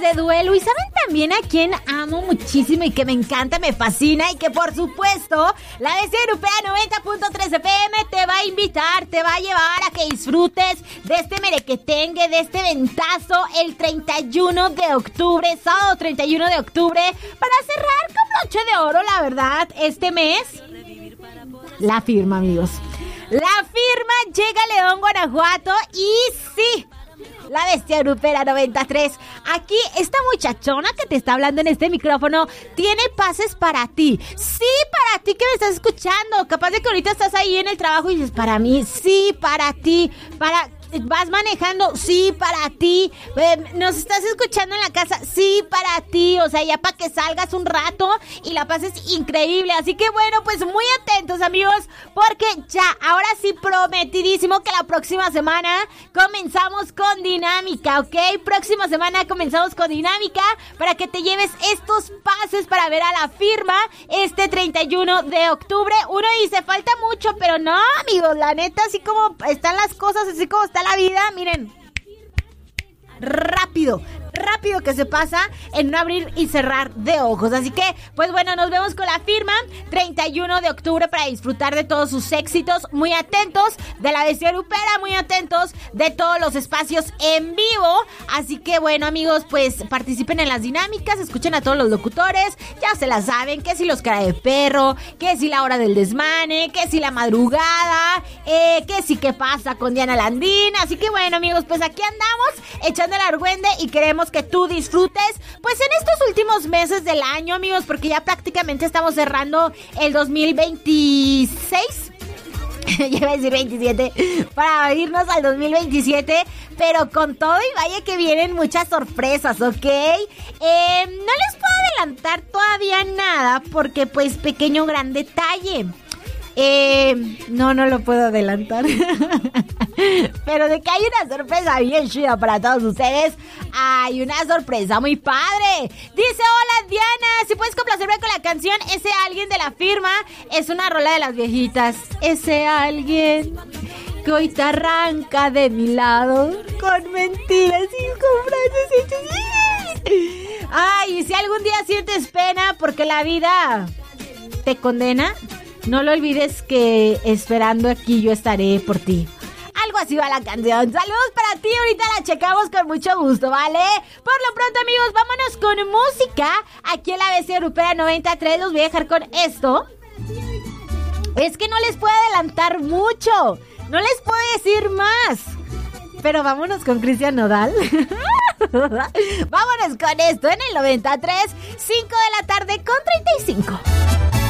de duelo. ¿Y saben también a quién amo muchísimo y que me encanta, me fascina? Y que por supuesto la Bestia Grupera 90.3 FM te va a invitar, te va a llevar a que disfrutes de este merequetengue, de este ventazo el 31 de octubre, sábado 31 de octubre, para cerrar con broche de oro, la verdad, este mes. La Firma, amigos. La Firma llega a León, Guanajuato y sí, la Bestia Grupera 93. Aquí esta muchachona que te está hablando en este micrófono tiene pases para ti. Sí, para ti que me estás escuchando. Capaz de que ahorita estás ahí en el trabajo y dices, para mí, sí, para ti, vas manejando, sí, para ti, nos estás escuchando en la casa, sí, para ti, o sea, ya para que salgas un rato y la pases increíble. Así que bueno, pues muy atentos, amigos, porque ya, ahora sí, prometidísimo que la próxima semana comenzamos con dinámica, ¿ok? Próxima semana comenzamos con dinámica para que te lleves estos pases para ver a La Firma este 31 de octubre. Uno dice, falta mucho, pero no, amigos, la neta, así como están las cosas, así como está la vida, miren, rápido que se pasa en un abrir y cerrar de ojos. Así que, pues bueno, nos vemos con La Firma 31 de octubre para disfrutar de todos sus éxitos. Muy atentos de la Bestia Grupera, muy atentos de todos los espacios en vivo. Así que bueno, amigos, pues participen en las dinámicas, escuchen a todos los locutores, ya se la saben, que si los cara de perro, que si la hora del desmane, que si la madrugada, que si qué pasa con Diana Landín. Así que bueno, amigos, pues aquí andamos echando el argüende y queremos que tú disfrutes pues en estos últimos meses del año, amigos, porque ya prácticamente estamos cerrando el 2026. Ya iba a decir 27 para irnos al 2027, pero con todo y vaya que vienen muchas sorpresas, ¿ok? No les puedo adelantar todavía nada porque pues pequeño gran detalle. No lo puedo adelantar. Pero de que hay una sorpresa bien chida para todos ustedes, hay una sorpresa muy padre. Dice, hola Diana, si puedes complacerme con la canción Ese Alguien de La Firma. Es una rola de las viejitas. Ese alguien que hoy te arranca de mi lado con mentiras y con frases hechas. Ay, y si algún día sientes pena porque la vida te condena, no lo olvides que esperando aquí yo estaré por ti. Algo así va la canción. Saludos para ti, ahorita la checamos con mucho gusto, ¿vale? Por lo pronto, amigos, vámonos con música. Aquí en la Bestia Grupera 93 los voy a dejar con esto. Es que no les puedo adelantar mucho, no les puedo decir más, pero vámonos con Cristian Nodal. Vámonos con esto en el 93, 5 de la tarde con 35.